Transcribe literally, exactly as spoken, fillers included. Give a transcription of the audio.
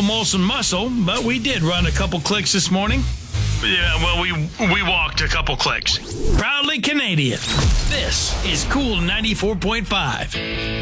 a Molson muscle, but we did run a couple clicks this morning. Yeah, well, we we walked a couple clicks. Proudly Canadian. This is Cool ninety-four point five.